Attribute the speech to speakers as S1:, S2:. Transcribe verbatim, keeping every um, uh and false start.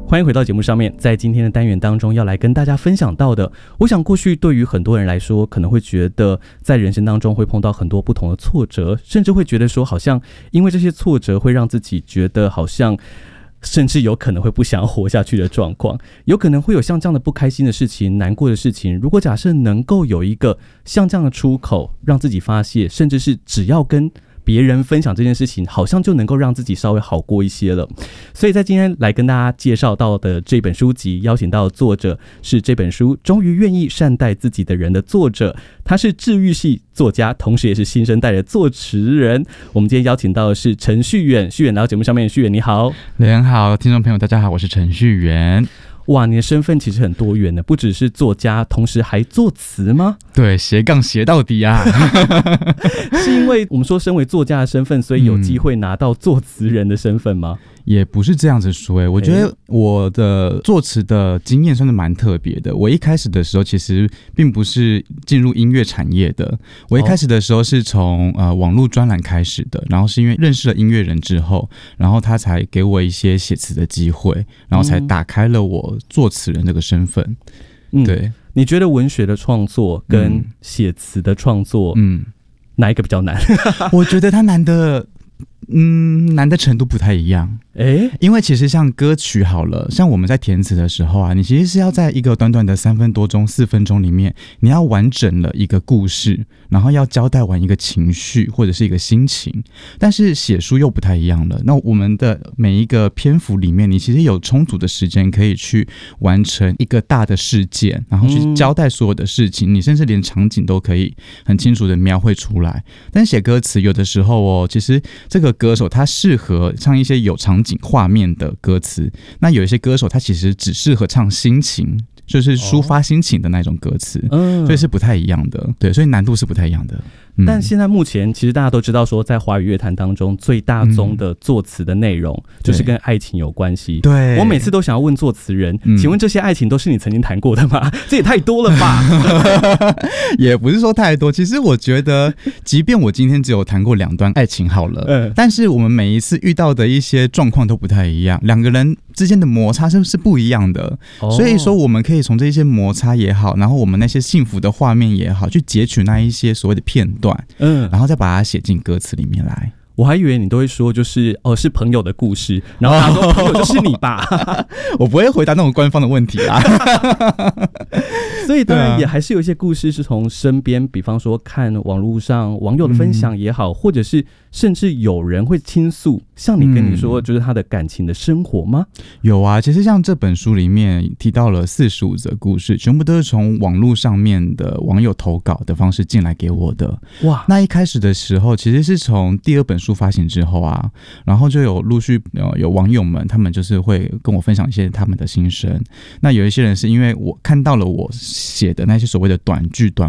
S1: 欢迎回到节目上面，在今天的单元当中要来跟大家分享到的，我想过去对于很多人来说可能会觉得在人生当中会碰到很多不同的挫折，甚至会觉得说好像因为这些挫折会让自己觉得好像甚至有可能会不想活下去的状况，有可能会有像这样的不开心的事情、难过的事情，如果假设能够有一个像这样的出口让自己发泄，甚至是只要跟别人分享这件事情，好像就能够让自己稍微好过一些了。所以在今天来跟大家介绍到的这本书籍，邀请到的作者是这本书《终于愿意善待自己的人》的作者，他是治愈系作家，同时也是新生代的作词人。我们今天邀请到的是陈旭远，旭远来到节目上面。旭远你好。
S2: 人好，听众朋友大家好，我是陈旭远。
S1: 哇，你的身份其实很多元的，不只是作家，同时还作词吗？
S2: 对，斜杠斜到底啊！
S1: 是因为我们说身为作家的身份，所以有机会拿到作词人的身份吗？
S2: 嗯，也不是这样子说、欸、我觉得我的作词的经验算是蛮特别的。我一开始的时候其实并不是进入音乐产业的，我一开始的时候是从、呃、网络专栏开始的，然后是因为认识了音乐人之后，然后他才给我一些写词的机会，然后才打开了我作词人这个身份。嗯，对。
S1: 你觉得文学的创作跟写词的创作，嗯，哪一个比较难？
S2: 我觉得它难的，嗯，难的程度不太一样。欸，因为其实像歌曲好了，像我们在填词的时候啊，你其实是要在一个短短的三分多钟、四分钟里面，你要完整了一个故事，然后要交代完一个情绪或者是一个心情。但是写书又不太一样了，那我们的每一个篇幅里面，你其实有充足的时间可以去完成一个大的事件，然后去交代所有的事情，你甚至连场景都可以很清楚的描绘出来。但写歌词有的时候哦，其实这个歌手他适合唱一些有场景画面的歌词，那有一些歌手他其实只适合唱心情，就是抒发心情的那种歌词，哦，所以是不太一样的。对，所以难度是不太一样的。嗯，
S1: 但现在目前其实大家都知道说，在华语乐坛当中最大宗的作词的内容就是跟爱情有关系。对，我每次都想要问作词人，嗯，请问这些爱情都是你曾经谈过的吗？这也太多了吧？
S2: 也不是说太多，其实我觉得即便我今天只有谈过两段爱情好了，嗯，但是我们每一次遇到的一些状况都不太一样，两个人之间的摩擦是不一样的。哦，所以说我们可以从这些摩擦也好，然后我们那些幸福的画面也好，去截取那一些所谓的片段，嗯，然后再把它写进歌词里面来。
S1: 我还以为你都会说就是哦是朋友的故事，然后他说朋友就是你吧。
S2: 我不会回答那种官方的问题啦。
S1: 所以当然也还是有一些故事是从身边，比方说看网络上网友的分享也好，嗯，或者是甚至有人会倾诉，像你跟你说就是他的感情的生活吗？
S2: 嗯，有啊，其实像这本书里面提到了四十五则故事，全部都是从网络上面的网友投稿的方式进来给我的。哇，那一开始的时候其实是从第二本书发行之后啊，然后就有陆续有网友们他们就是会跟我分享一些他们的心声。那有一些人是因为我看到了我写的那些所谓的短句短